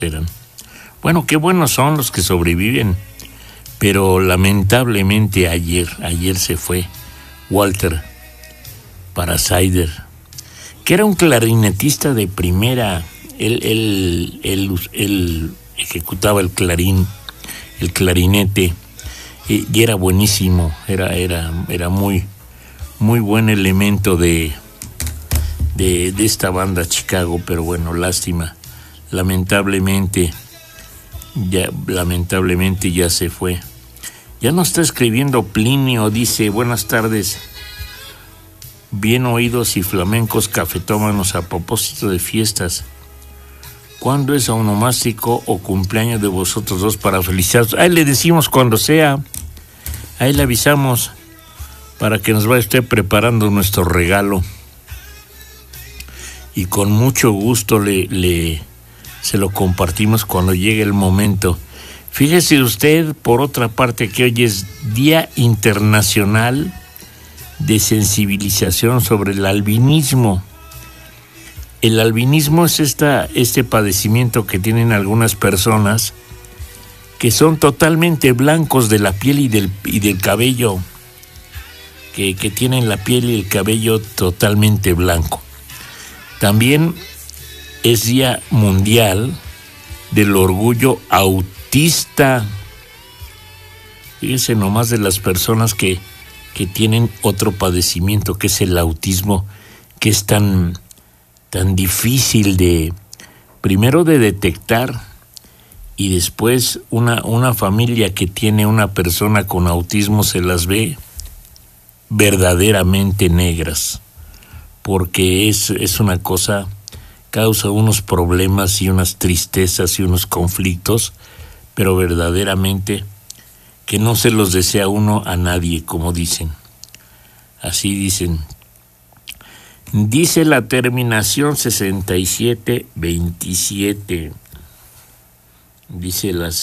eran. Bueno, qué buenos son los que sobreviven, pero lamentablemente ayer se fue Walter Parasyder, que era un clarinetista de primera. Él ejecutaba el clarinete, y era buenísimo, era muy buen elemento de esta banda Chicago, pero bueno, lástima, lamentablemente ya se fue. Ya nos está escribiendo Plinio, dice: buenas tardes, bien oídos y flamencos cafetómanos, a propósito de fiestas, ¿cuándo es onomástico o cumpleaños de vosotros dos para felicitaros? Ahí le decimos cuando sea, ahí le avisamos para que nos vaya usted preparando nuestro regalo, y con mucho gusto se lo compartimos cuando llegue el momento. Fíjese usted, por otra parte, que hoy es Día Internacional de Sensibilización sobre el Albinismo. El albinismo es este padecimiento que tienen algunas personas que son totalmente blancos de la piel y del cabello, que tienen la piel y el cabello totalmente blanco. También es Día Mundial del Orgullo Autista. Fíjense nomás de las personas que tienen otro padecimiento, que es el autismo, que es tan difícil primero de detectar, y después una familia que tiene una persona con autismo se las ve verdaderamente negras, porque es una cosa, causa unos problemas y unas tristezas y unos conflictos, pero verdaderamente que no se los desea uno a nadie, como dicen. Así dicen. Dice la terminación 6727. Dice la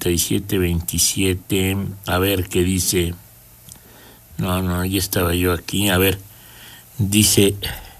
6727. A ver qué dice. No, ya estaba yo aquí. A ver. Dice.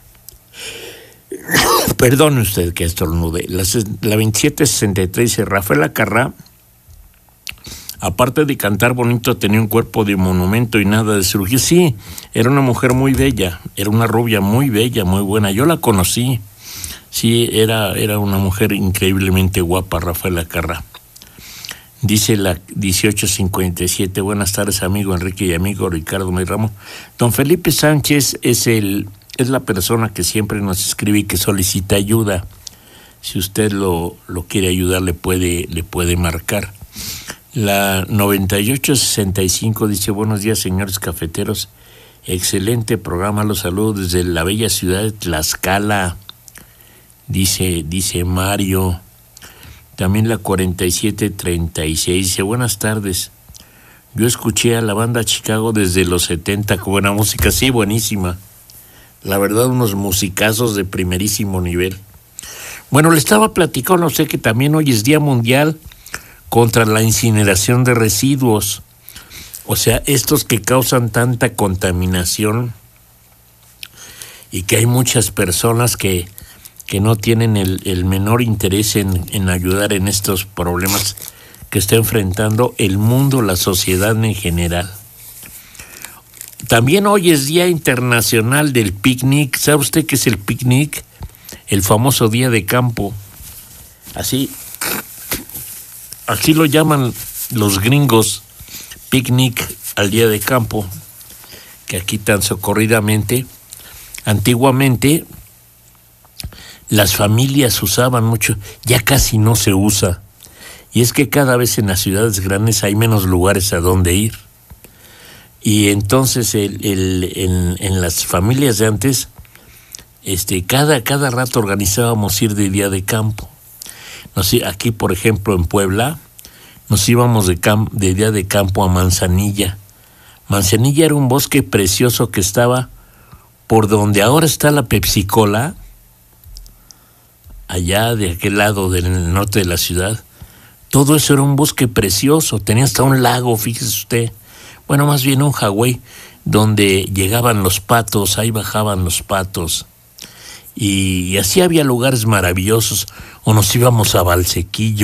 Perdone usted que estornude. La 2763 dice: Rafael Acarrá, aparte de cantar bonito, tenía un cuerpo de monumento y nada de cirugía. Sí, era una mujer muy bella, era una rubia muy bella, muy buena. Yo la conocí. Sí, era una mujer increíblemente guapa, Rafael Acarrá. Dice la 1857, buenas tardes, amigo Enrique y amigo Ricardo Mayramo. Don Felipe Sánchez es la persona que siempre nos escribe y que solicita ayuda. Si usted lo quiere ayudar, le puede marcar. La 9865 dice: buenos días, señores cafeteros, excelente programa, los saludo desde la bella ciudad de Tlaxcala, dice Mario. También la 4736 dice: buenas tardes, yo escuché a la banda Chicago desde los 70, con buena música. Sí, buenísima, la verdad, unos musicazos de primerísimo nivel. Bueno, le estaba platicando a usted que también hoy es Día Mundial contra la incineración de residuos, o sea, estos que causan tanta contaminación, y que hay muchas personas que no tienen el menor interés en ayudar en estos problemas que está enfrentando el mundo, la sociedad en general. También hoy es Día Internacional del Picnic. ¿Sabe usted qué es el picnic? El famoso día de campo. Así lo llaman los gringos, picnic al día de campo, que aquí tan socorridamente. Antiguamente las familias usaban mucho, ya casi no se usa, y es que cada vez en las ciudades grandes hay menos lugares a donde ir, y entonces en las familias de antes, cada rato organizábamos ir de día de campo. Aquí, por ejemplo, en Puebla, nos íbamos de día de campo a Manzanilla. Manzanilla era un bosque precioso que estaba por donde ahora está la Pepsi-Cola, allá de aquel lado del norte de la ciudad. Todo eso era un bosque precioso, tenía hasta un lago, fíjese usted. Bueno, más bien un jagüey, donde llegaban los patos, ahí bajaban los patos. y así había lugares maravillosos, o nos íbamos a Valsequillo.